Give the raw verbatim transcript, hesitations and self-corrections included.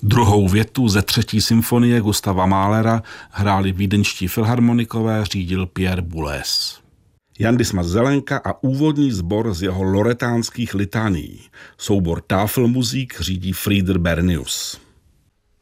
Druhou větu ze třetí symfonie Gustava Mahlera hráli vídeňští filharmonikové, řídil Pierre Boulez. Jan Dismas Zelenka a úvodní sbor z jeho loretánských litánií. Soubor Tafelmusik řídí Frieder Bernius.